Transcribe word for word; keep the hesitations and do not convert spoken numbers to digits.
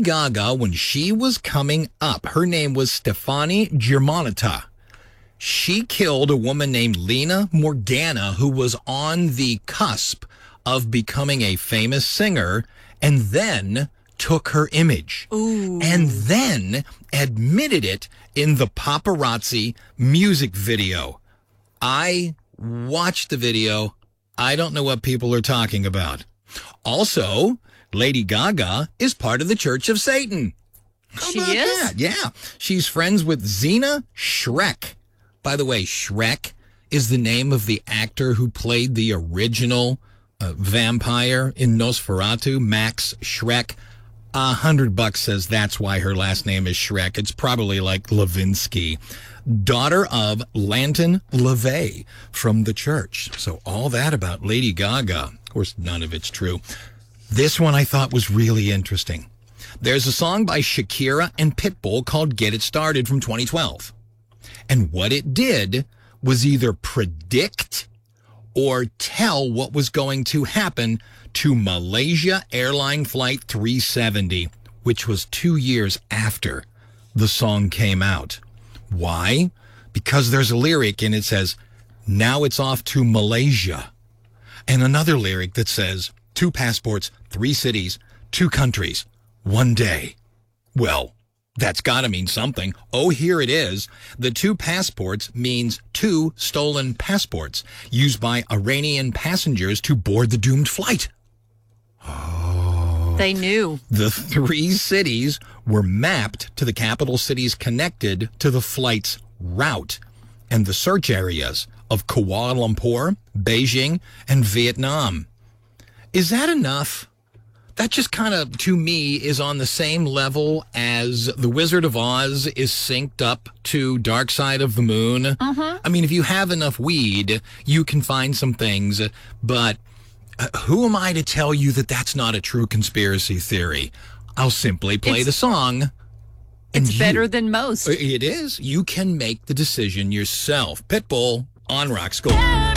Gaga, when she was coming up, her name was Stefani Germanotta. She killed a woman named Lena Morgana, who was on the cusp of becoming a famous singer, and then took her image. Ooh. And then admitted it in the paparazzi music video. I watched the video. I don't know what people are talking about. Also, Lady Gaga is part of the Church of Satan. How She about is? that? Yeah. She's friends with Xena Shrek. By the way, Shrek is the name of the actor who played the original uh, vampire in Nosferatu, Max Shrek. A hundred bucks says that's why her last name is Shrek. It's probably like Levinsky. Daughter of Lanton LaVey from the church. So all that about Lady Gaga. Of course, none of it's true. This one I thought was really interesting. There's a song by Shakira and Pitbull called Get It Started from twenty twelve. And what it did was either predict or tell what was going to happen to Malaysia Airline Flight three seventy, which was two years after the song came out. Why? Because there's a lyric and it says, now it's off to Malaysia. And another lyric that says, two passports, three cities, two countries, one day. Well, that's got to mean something. Oh, here it is. The two passports means two stolen passports used by Iranian passengers to board the doomed flight. Oh. They knew. The three cities were mapped to the capital cities connected to the flight's route and the search areas of Kuala Lumpur, Beijing, and Vietnam. Is that enough? That just kind of, to me, is on the same level as The Wizard of Oz is synced up to Dark Side of the Moon. Uh-huh. I mean, if you have enough weed, you can find some things, but uh, who am I to tell you that that's not a true conspiracy theory? I'll simply play It's- the song. and It's you- better than most. It is. You can make the decision yourself. Pitbull on Rock School.